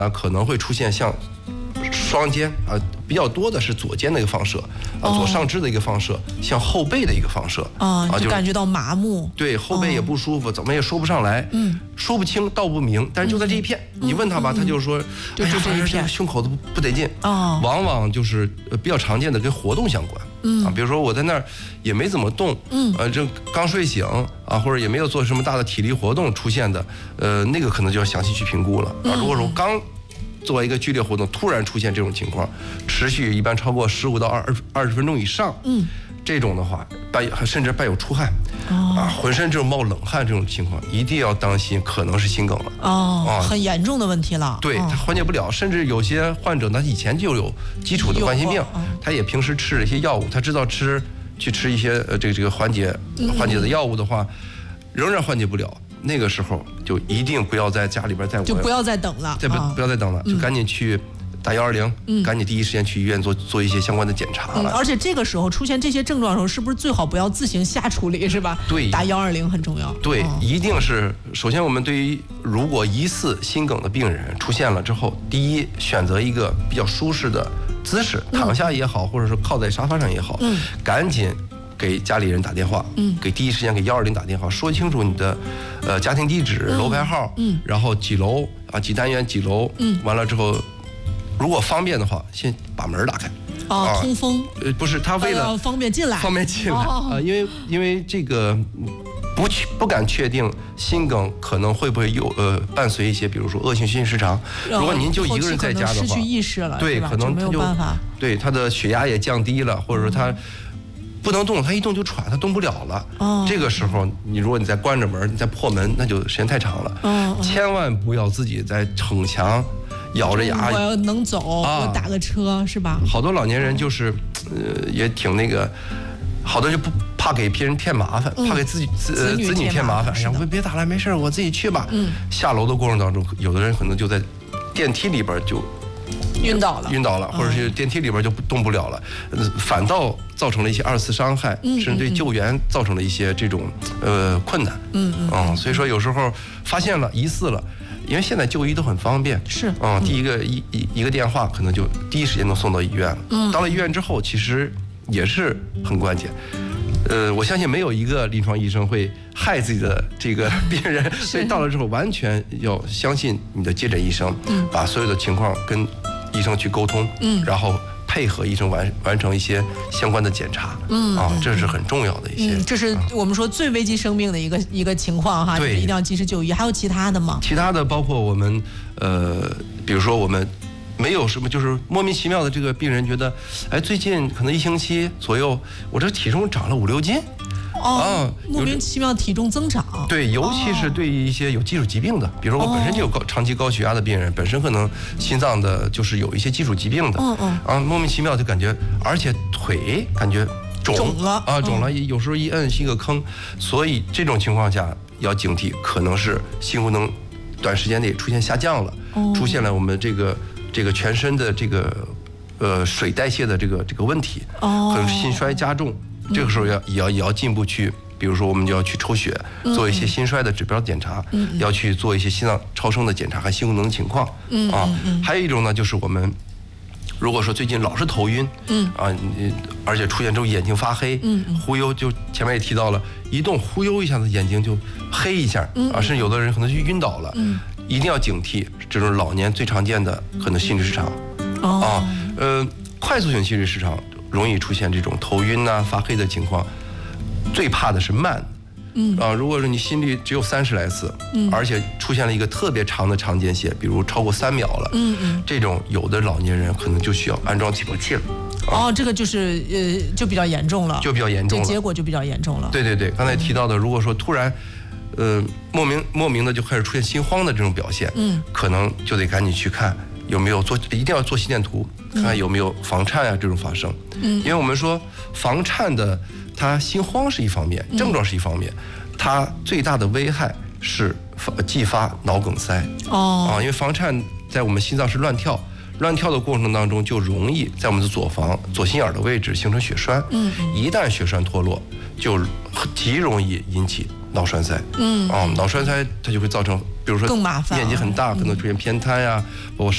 可能会出现像双肩比较多的是左肩的一个放射左上肢的一个放射，像后背的一个放射就感觉到麻木， 对，后背也不舒服，怎么也说不上来，说不清道不明，但是就在这一片，你问他吧，他就说， 就这一片， 胸口都不得劲，往往就是比较常见的跟活动相关。比如说我在那儿也没怎么动，这刚睡醒或者也没有做什么大的体力活动出现的，那个可能就要详细去评估了。如果说刚做一个剧烈活动，突然出现这种情况，持续一般超过15到20分钟以上，这种的话，甚至伴有出汗，浑身这种冒冷汗这种情况，一定要当心，可能是心梗了。 很严重的问题了。 对，它缓解不了，甚至有些患者他以前就有基础的冠心病，他也平时吃了一些药物，他知道去吃一些这个缓解的药物的话，仍然缓解不了。那个时候就一定不要在家里边就不要再等了， 不要再等了，就赶紧去打120，赶紧第一时间去医院做一些相关的检查了。 而且这个时候出现这些症状的时候，是不是最好不要自行瞎处理，是吧？ 对， 打120很重要。 对，一定是首先我们对于如果疑似心梗的病人出现了之后，第一选择一个比较舒适的姿势，躺下也好，或者说靠在沙发上也好，赶紧给家里人打电话，给第一时间给120打电话，说清楚你的家庭地址、楼牌号，然后几楼几单元几楼，完了之后，如果方便的话，先把门打开。 通风。 不是，他为了方便进来， 因为这个不敢确定心梗可能会不会有伴随一些，比如说恶性心律失常。如果您就一个人在家的话， 失去意识了， 对，可能没有办法， 对他的血压也降低了，或者说他不能动，他一动就喘，他动不了了。这个时候，如果你再关着门，你再破门，那就时间太长了。千万不要自己在逞强，咬着牙。 我能走，我打个车是吧？ 好多老年人就是也挺那个，好多就不怕给别人添麻烦，怕给子女添麻烦。哎呀，别打了，没事，我自己去吧。下楼的过程当中，有的人可能就在电梯里边就晕倒了，或者是电梯里边就动不了了，反倒造成了一些2次伤害，甚至对救援造成了一些这种困难。所以说有时候发现了疑似了，因为现在就医都很方便， 是第一个电话可能就第一时间能送到医院了。到了医院之后，其实也是很关键。我相信没有一个临床医生会害自己的这个病人，所以到了之后完全要相信你的接诊医生，把所有的情况跟医生去沟通，然后配合医生完成一些相关的检查，这是很重要的一些。 这是我们说最危及生命的一个情况哈， 对， 一定要及时就医。还有其他的吗？ 其他的包括我们比如说我们没有什么，就是莫名其妙的这个病人觉得，最近可能1星期左右，我这体重长了5、6斤。 莫名其妙体重增长。 对，尤其是对于一些有基础疾病的，比如说我本身就有长期高血压的病人，本身可能心脏的就是有一些基础疾病的，莫名其妙就感觉，而且腿感觉肿了，有时候一摁是一个坑，所以这种情况下要警惕，可能是心功能短时间内出现下降了，出现了我们这个全身的这个水代谢的这个问题，可能心衰加重。这个时候也要进一步去，比如说我们就要去抽血，做一些心衰的指标检查，要去做一些心脏超声的检查和心功能情况。还有一种呢，就是我们如果说最近老是头晕，而且出现这种眼睛发黑，忽悠，就前面也提到了，一动忽悠一下子眼睛就黑一下，甚至有的人可能就晕倒了，一定要警惕这种老年最常见的可能心律失常。快速性心律失常容易出现这种头晕发黑的情况，最怕的是慢。如果说你心率只有30来次，而且出现了一个特别长的长间歇，比如超过3秒了，这种有的老年人可能就需要安装起搏器了。 这个就是就比较严重了， 这结果就比较严重了。 对，刚才提到的，如果说突然莫名的就开始出现心慌的这种表现，可能就得赶紧去看有没有一定要做心电图，看看有没有房颤这种发生。因为我们说房颤的它心慌是一方面，症状是一方面，它最大的危害是继发脑梗塞。因为房颤在我们心脏是乱跳的过程当中，就容易在我们的左心眼的位置形成血栓。一旦血栓脱落，就极容易引起脑栓塞。脑栓塞它就会造成，比如说更麻烦， 面积很大，可能出现偏瘫包括